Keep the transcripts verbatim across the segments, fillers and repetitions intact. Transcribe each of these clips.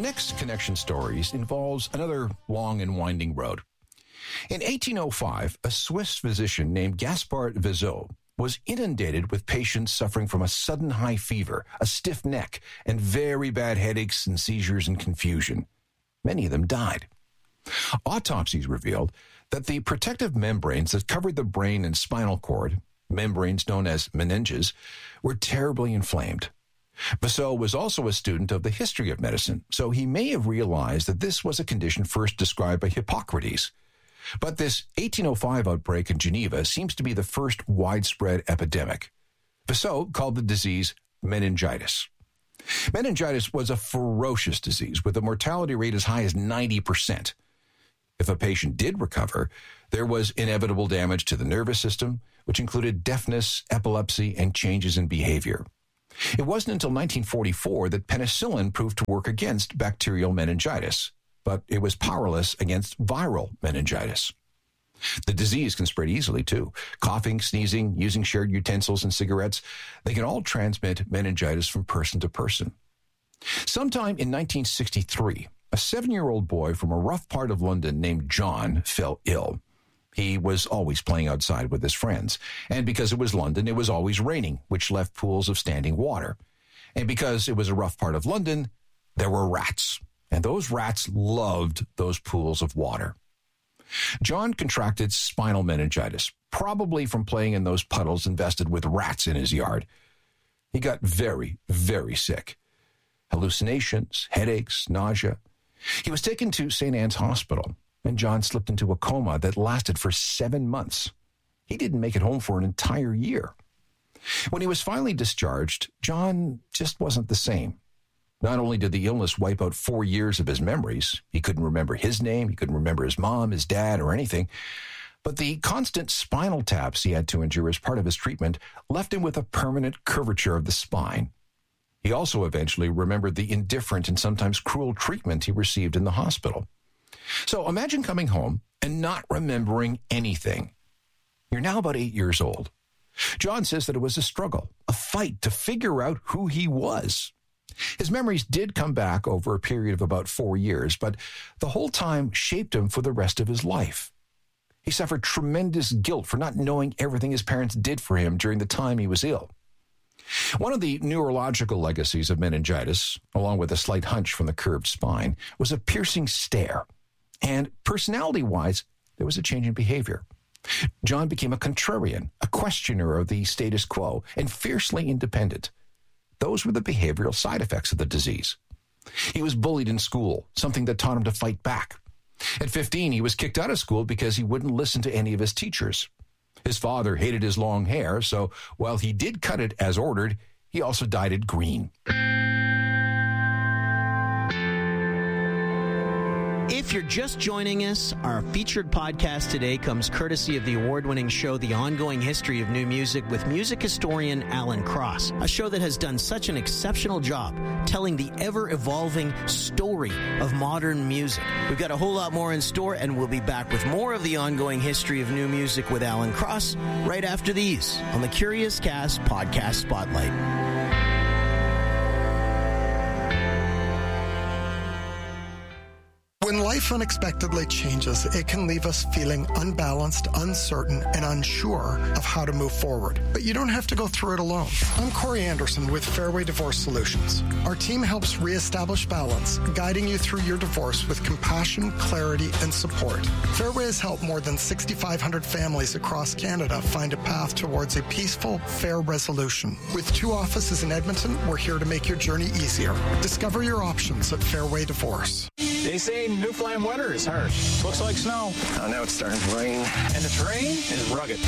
next Connection Stories involves another long and winding road. In eighteen oh five, a Swiss physician named Gaspard Vizot was inundated with patients suffering from a sudden high fever, a stiff neck, and very bad headaches and seizures and confusion. Many of them died. Autopsies revealed that the protective membranes that covered the brain and spinal cord, membranes known as meninges, were terribly inflamed. Vizot was also a student of the history of medicine, so he may have realized that this was a condition first described by Hippocrates. But this eighteen oh five outbreak in Geneva seems to be the first widespread epidemic. Vizot called the disease meningitis. Meningitis was a ferocious disease with a mortality rate as high as ninety percent. If a patient did recover, there was inevitable damage to the nervous system, which included deafness, epilepsy, and changes in behavior. It wasn't until nineteen forty-four that penicillin proved to work against bacterial meningitis, but it was powerless against viral meningitis. The disease can spread easily, too. Coughing, sneezing, using shared utensils and cigarettes, they can all transmit meningitis from person to person. Sometime in nineteen sixty-three, a seven-year-old boy from a rough part of London named John fell ill. He was always playing outside with his friends, and because it was London, it was always raining, which left pools of standing water. And because it was a rough part of London, there were rats. And those rats loved those pools of water. John contracted spinal meningitis, probably from playing in those puddles infested with rats in his yard. He got very, very sick. Hallucinations, headaches, nausea. He was taken to Saint Anne's Hospital, and John slipped into a coma that lasted for seven months. He didn't make it home for an entire year. When he was finally discharged, John just wasn't the same. Not only did the illness wipe out four years of his memories, he couldn't remember his name, he couldn't remember his mom, his dad, or anything, but the constant spinal taps he had to endure as part of his treatment left him with a permanent curvature of the spine. He also eventually remembered the indifferent and sometimes cruel treatment he received in the hospital. So imagine coming home and not remembering anything. You're now about eight years old. John says that it was a struggle, a fight to figure out who he was. His memories did come back over a period of about four years, but the whole time shaped him for the rest of his life. He suffered tremendous guilt for not knowing everything his parents did for him during the time he was ill. One of the neurological legacies of meningitis, along with a slight hunch from the curved spine, was a piercing stare. And personality-wise, there was a change in behavior. John became a contrarian, a questioner of the status quo, and fiercely independent. Those were the behavioral side effects of the disease. He was bullied in school, something that taught him to fight back. At fifteen, he was kicked out of school because he wouldn't listen to any of his teachers. His father hated his long hair, so while he did cut it as ordered, he also dyed it green. If you're just joining us, our featured podcast today comes courtesy of the award-winning show The Ongoing History of New Music with music historian Alan Cross, a show that has done such an exceptional job telling the ever-evolving story of modern music. We've got a whole lot more in store, and we'll be back with more of The Ongoing History of New Music with Alan Cross right after these on the Curious Cast Podcast Spotlight. When life unexpectedly changes, it can leave us feeling unbalanced, uncertain, and unsure of how to move forward. But you don't have to go through it alone. I'm Corey Anderson with Fairway Divorce Solutions. Our team helps reestablish balance, guiding you through your divorce with compassion, clarity, and support. Fairway has helped more than six thousand five hundred families across Canada find a path towards a peaceful, fair resolution. With two offices in Edmonton, we're here to make your journey easier. Discover your options at Fairway Divorce. They say Newfoundland weather is harsh. Looks like snow. Oh, now it's starting to rain. And the terrain is rugged.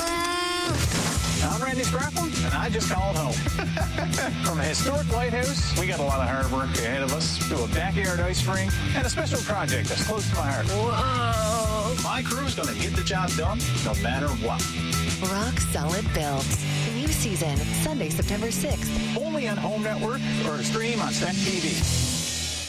I'm Randy Sprafford, and I just called home. From a historic lighthouse, we got a lot of hard work ahead of us, to a backyard ice rink, and a special project that's close to my heart. Whoa! My crew's going to get the job done, no matter what. Rock Solid Built. New season, Sunday, September sixth. Only on Home Network or stream on Stack T V.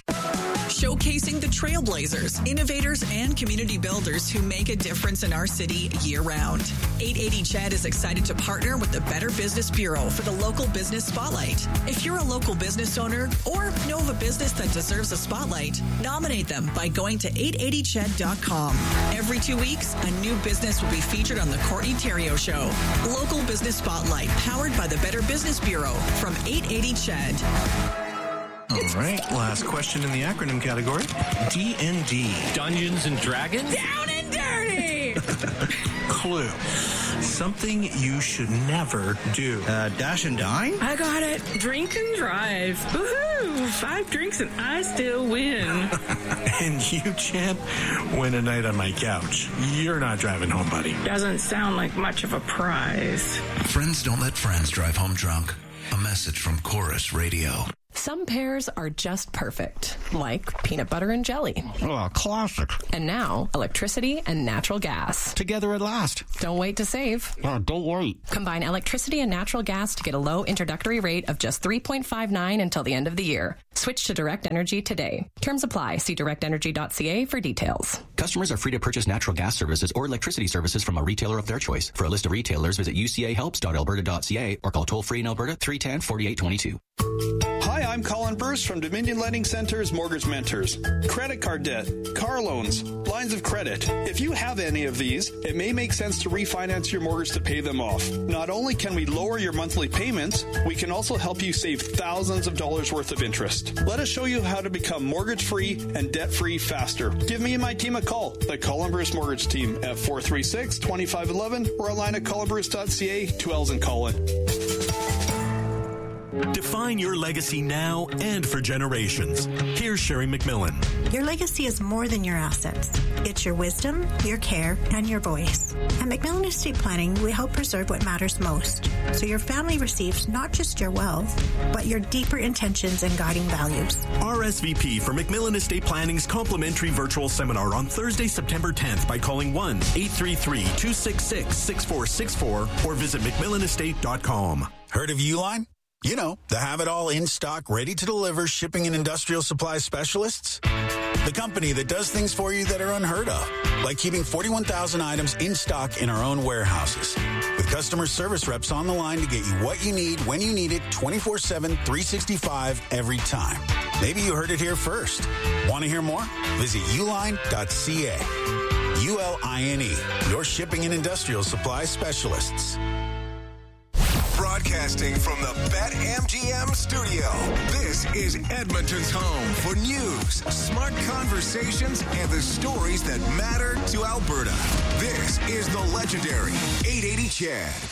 Showcasing the trailblazers, innovators, and community builders who make a difference in our city year-round. eight eighty C H E D is excited to partner with the Better Business Bureau for the Local Business Spotlight. If you're a local business owner or know of a business that deserves a spotlight, nominate them by going to eight eighty C H E D dot com. Every two weeks, a new business will be featured on the Courtney Theriault Show. Local Business Spotlight, powered by the Better Business Bureau from eight eighty C H E D. All right, last question in the acronym category. D and D. Dungeons and Dragons? Down and dirty! Clue. Something you should never do. Uh, dash and dine? I got it. Drink and drive. Woohoo! Five drinks and I still win. And you, champ, win a night on my couch. You're not driving home, buddy. Doesn't sound like much of a prize. Friends don't let friends drive home drunk. A message from Chorus Radio. Some pairs are just perfect, like peanut butter and jelly. Oh, classic. And now, electricity and natural gas. Together at last. Don't wait to save. Oh, don't wait. Combine electricity and natural gas to get a low introductory rate of just three point five nine until the end of the year. Switch to Direct Energy today. Terms apply. See direct energy dot c a for details. Customers are free to purchase natural gas services or electricity services from a retailer of their choice. For a list of retailers, visit u c a helps dot alberta dot c a or call toll-free in Alberta three one zero, four eight two two. Hi, I'm Colin Bruce from Dominion Lending Center's Mortgage Mentors. Credit card debt, car loans, lines of credit. If you have any of these, it may make sense to refinance your mortgage to pay them off. Not only can we lower your monthly payments, we can also help you save thousands of dollars worth of interest. Let us show you how to become mortgage-free and debt-free faster. Give me and my team a call, the Colin Bruce Mortgage Team, at four three six, two five one one or online at colin bruce dot c a, two L's in Colin. Define your legacy now and for generations. Here's Sherry McMillan. Your legacy is more than your assets. It's your wisdom, your care, and your voice. At McMillan Estate Planning, we help preserve what matters most, so your family receives not just your wealth, but your deeper intentions and guiding values. R S V P for McMillan Estate Planning's complimentary virtual seminar on Thursday, September tenth by calling one eight three three, two six six, six four six four or visit mcmillan estate dot com. Heard of Uline? You know, the have-it-all in-stock, ready-to-deliver shipping and industrial supply specialists. The company that does things for you that are unheard of, like keeping forty-one thousand items in stock in our own warehouses. With customer service reps on the line to get you what you need, when you need it, twenty-four seven, three sixty-five, every time. Maybe you heard it here first. Want to hear more? Visit uline dot c a. U L I N E, your shipping and industrial supply specialists. Broadcasting from the BetMGM studio, this is Edmonton's home for news, smart conversations, and the stories that matter to Alberta. This is the legendary eight eighty C H E D.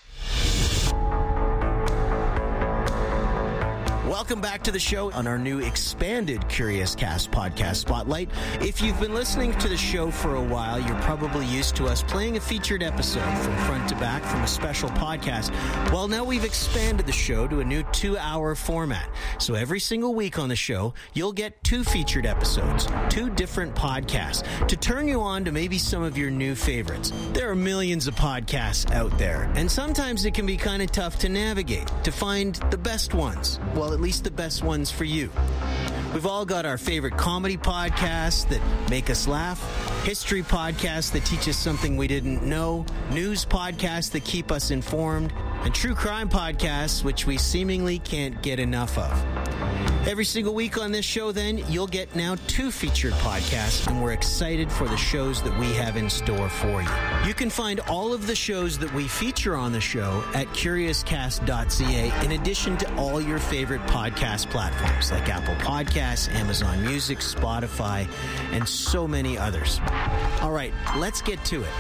Welcome back to the show on our new expanded Curious Cast podcast Spotlight. If you've been listening to the show for a while, you're probably used to us playing a featured episode from front to back from a special podcast. Well, now we've expanded the show to a new two-hour format. So every single week on the show, you'll get two featured episodes, two different podcasts, to turn you on to maybe some of your new favorites. There are millions of podcasts out there, and sometimes it can be kind of tough to navigate, to find the best ones. Well, at least the best ones for you. We've all got our favorite comedy podcasts that make us laugh, history podcasts that teach us something we didn't know, news podcasts that keep us informed, and true crime podcasts which we seemingly can't get enough of. Every single week on this show, then, you'll get now two featured podcasts, and we're excited for the shows that we have in store for you. You can find all of the shows that we feature on the show at curious cast dot c a, in addition to all your favorite podcast platforms like Apple Podcasts, Amazon Music, Spotify, and so many others. All right, let's get to it.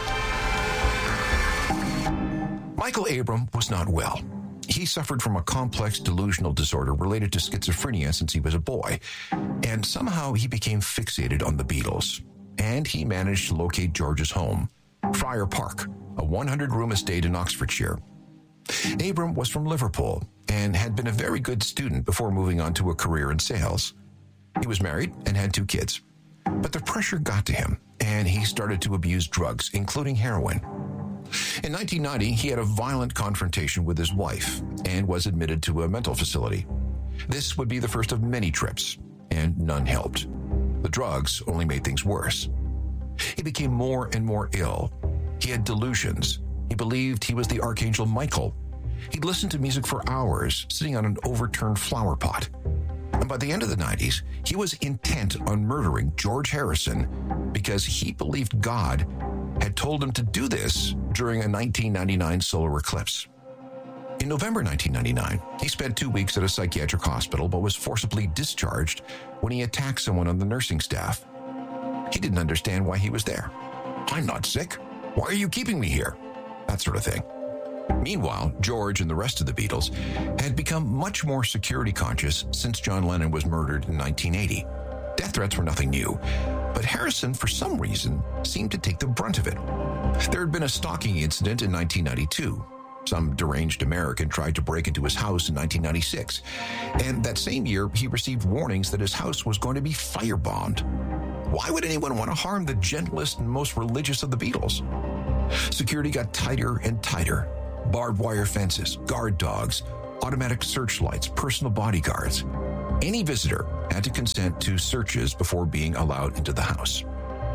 Michael Abram was not well. He suffered from a complex delusional disorder related to schizophrenia since he was a boy, and somehow he became fixated on the Beatles. And he managed to locate George's home, Friar Park, a hundred-room estate in Oxfordshire. Abram was from Liverpool and had been a very good student before moving on to a career in sales. He was married and had two kids. But the pressure got to him, and he started to abuse drugs, including heroin. In nineteen ninety, he had a violent confrontation with his wife and was admitted to a mental facility. This would be the first of many trips, and and none helped. The drugs only made things worse. He became more and more ill. He had delusions. He believed he was the Archangel Michael. He'd listen to music for hours, sitting on an overturned flower pot. And by the end of the nineties, he was intent on murdering George Harrison because he believed God had told him to do this during a nineteen ninety-nine solar eclipse. In November nineteen ninety-nine, he spent two weeks at a psychiatric hospital but was forcibly discharged when he attacked someone on the nursing staff. He didn't understand why he was there. I'm not sick. Why are you keeping me here? That sort of thing. Meanwhile, George and the rest of the Beatles had become much more security conscious since John Lennon was murdered in nineteen eighty. Death threats were nothing new, but Harrison, for some reason, seemed to take the brunt of it. There had been a stalking incident in nineteen ninety-two. Some deranged American tried to break into his house in nineteen ninety-six, and that same year, he received warnings that his house was going to be firebombed. Why would anyone want to harm the gentlest and most religious of the Beatles? Security got tighter and tighter. Barbed wire fences, guard dogs, automatic searchlights, personal bodyguards. Any visitor had to consent to searches before being allowed into the house.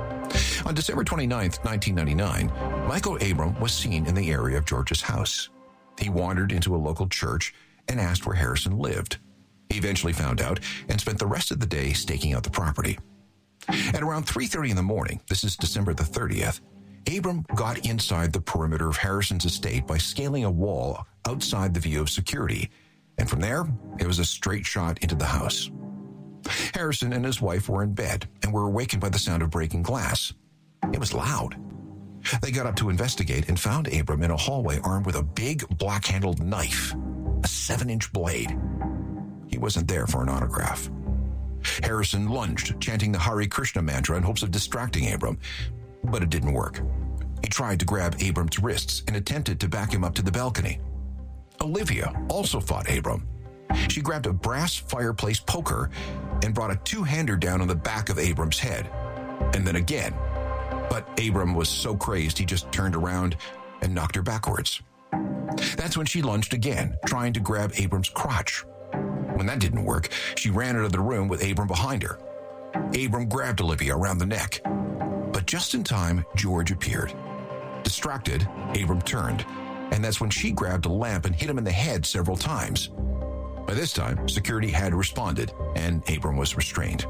On December twenty-ninth, nineteen ninety-nine, Michael Abram was seen in the area of George's house. He wandered into a local church and asked where Harrison lived. He eventually found out and spent the rest of the day staking out the property. At around three thirty in the morning, this is December the thirtieth, Abram got inside the perimeter of Harrison's estate by scaling a wall outside the view of security, and from there, it was a straight shot into the house. Harrison and his wife were in bed and were awakened by the sound of breaking glass. It was loud. They got up to investigate and found Abram in a hallway armed with a big black-handled knife, a seven-inch blade. He wasn't there for an autograph. Harrison lunged, chanting the Hare Krishna mantra in hopes of distracting Abram, but it didn't work. He tried to grab Abram's wrists and attempted to back him up to the balcony. Olivia also fought Abram. She grabbed a brass fireplace poker and brought a two-hander down on the back of Abram's head, and then again. But Abram was so crazed he just turned around and knocked her backwards. That's when she lunged again, trying to grab Abram's crotch. When that didn't work, she ran out of the room with Abram behind her. Abram grabbed Olivia around the neck. But just in time, George appeared. Distracted, Abram turned, and that's when she grabbed a lamp and hit him in the head several times. By this time, security had responded, and Abram was restrained.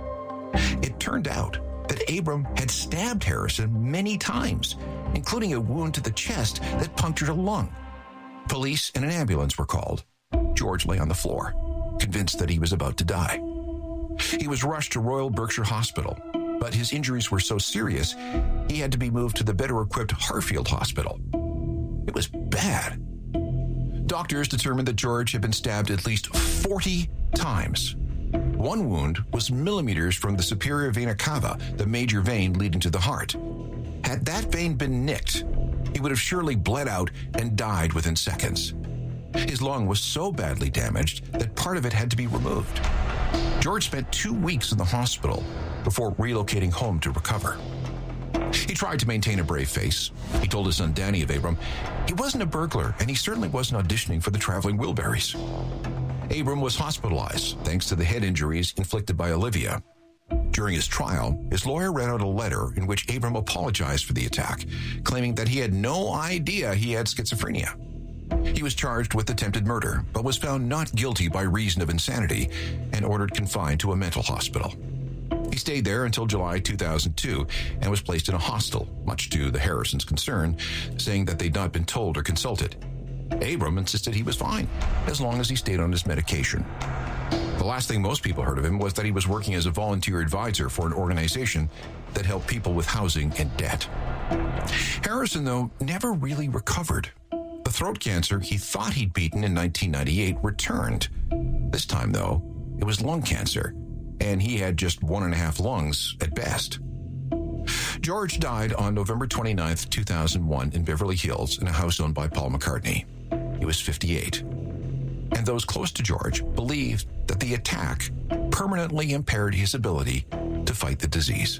It turned out that Abram had stabbed Harrison many times, including a wound to the chest that punctured a lung. Police and an ambulance were called. George lay on the floor, convinced that he was about to die. He was rushed to Royal Berkshire Hospital, but his injuries were so serious, he had to be moved to the better-equipped Harfield Hospital. It was bad. Doctors determined that George had been stabbed at least forty times. One wound was millimeters from the superior vena cava, the major vein leading to the heart. Had that vein been nicked, he would have surely bled out and died within seconds. His lung was so badly damaged that part of it had to be removed. George spent two weeks in the hospital before relocating home to recover. He tried to maintain a brave face. He told his son Danny of Abram he wasn't a burglar, and he certainly wasn't auditioning for the Traveling Wilburys. Abram was hospitalized thanks to the head injuries inflicted by Olivia. During his trial, his lawyer read out a letter in which Abram apologized for the attack, claiming that he had no idea he had schizophrenia. He was charged with attempted murder, but was found not guilty by reason of insanity and ordered confined to a mental hospital. He stayed there until July two thousand two and was placed in a hostel, much to the Harrisons' concern, saying that they'd not been told or consulted. Abram insisted he was fine, as long as he stayed on his medication. The last thing most people heard of him was that he was working as a volunteer advisor for an organization that helped people with housing and debt. Harrison, though, never really recovered. The throat cancer he thought he'd beaten in nineteen ninety-eight returned. This time, though, it was lung cancer, and he had just one and a half lungs at best. George died on November twenty-ninth, two thousand one in Beverly Hills in a house owned by Paul McCartney. He was fifty-eight. And those close to George believed that the attack permanently impaired his ability to fight the disease.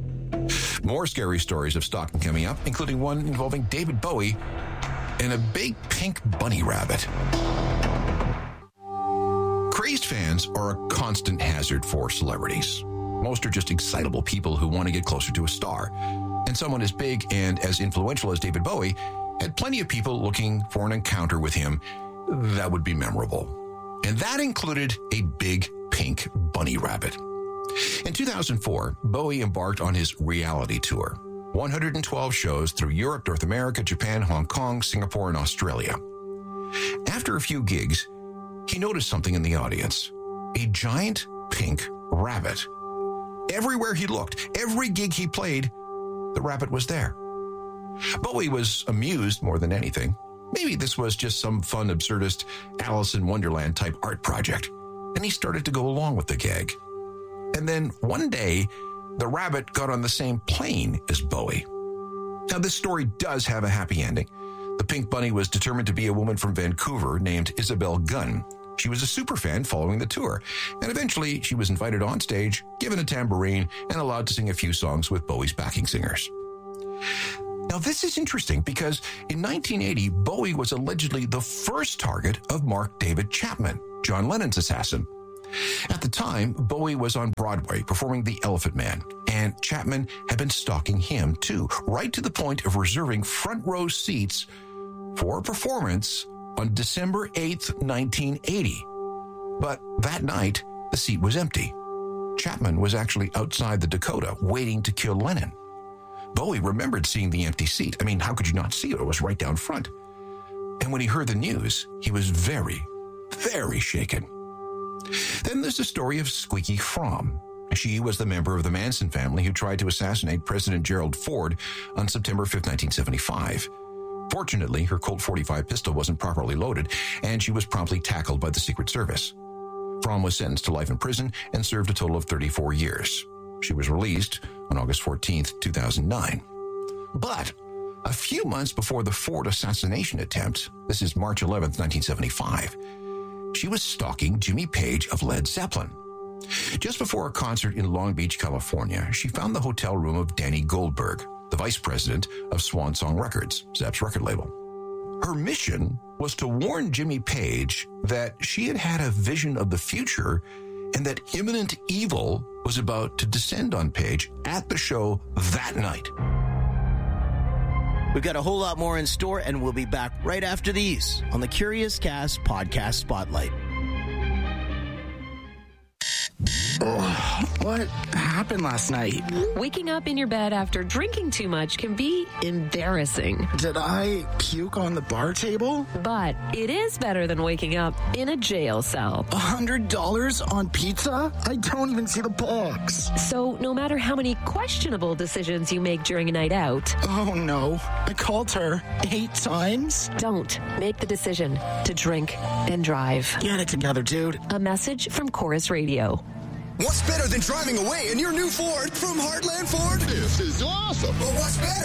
More scary stories of stalking coming up, including one involving David Bowie and a big pink bunny rabbit. Crazed most fans are a constant hazard for celebrities. Most are just excitable people who want to get closer to a star. And someone as big and as influential as David Bowie had plenty of people looking for an encounter with him that would be memorable. And that included a big pink bunny rabbit. In two thousand four, Bowie embarked on his reality tour. one hundred twelve shows through Europe, North America, Japan, Hong Kong, Singapore, and Australia. After a few gigs, he noticed something in the audience. A giant pink rabbit. Everywhere he looked, every gig he played, the rabbit was there. Bowie was amused more than anything. Maybe this was just some fun, absurdist Alice in Wonderland type art project. And he started to go along with the gag. And then one day, the rabbit got on the same plane as Bowie. Now, this story does have a happy ending. The pink bunny was determined to be a woman from Vancouver named Isabel Gunn. She was a superfan following the tour, and eventually she was invited on stage, given a tambourine, and allowed to sing a few songs with Bowie's backing singers. Now, this is interesting because in nineteen eighty, Bowie was allegedly the first target of Mark David Chapman, John Lennon's assassin. At the time, Bowie was on Broadway performing The Elephant Man, and Chapman had been stalking him too, right to the point of reserving front row seats for a performance on December eighth, nineteen eighty. But that night, the seat was empty. Chapman was actually outside the Dakota waiting to kill Lennon. Bowie remembered seeing the empty seat. I mean, how could you not see it? It was right down front. And when he heard the news, he was very, very shaken. Then there's the story of Squeaky Fromm. She was the member of the Manson family who tried to assassinate President Gerald Ford on September fifth, nineteen seventy-five. Fortunately, her Colt forty-five pistol wasn't properly loaded, and she was promptly tackled by the Secret Service. Fromm was sentenced to life in prison and served a total of thirty-four years. She was released on August fourteenth, two thousand nine. But a few months before the Ford assassination attempt, this is March eleventh, nineteen seventy-five, she was stalking Jimmy Page of Led Zeppelin. Just before a concert in Long Beach, California, she found the hotel room of Danny Goldberg, the vice president of Swan Song Records, Zepp's record label. Her mission was to warn Jimmy Page that she had had a vision of the future and that imminent evil was about to descend on Page at the show that night. We've got a whole lot more in store, and we'll be back right after these on the Curious Cast Podcast Spotlight. Oh, what happened last night? Waking up in your bed after drinking too much can be embarrassing. Did I puke on the bar table? But it is better than waking up in a jail cell. A hundred dollars on pizza? I don't even see the box. So no matter how many questionable decisions you make during a night out. Oh no, I called her eight times. Don't make the decision to drink and drive. Get it together, dude. A message from Chorus Radio. What's better than driving away in your new Ford from Heartland Ford? This is awesome. But what's better